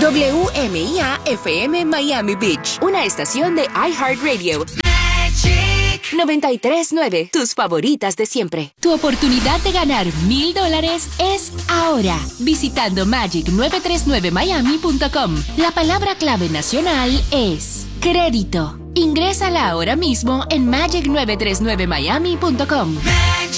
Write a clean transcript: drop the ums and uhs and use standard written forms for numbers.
WMIA FM Miami Beach, una estación de iHeartRadio. Magic 93.9, tus favoritas de siempre. Tu oportunidad de ganar $1,000 es ahora, visitando magic939miami.com. La palabra clave nacional es crédito. Ingrésala ahora mismo en magic939miami.com. Magic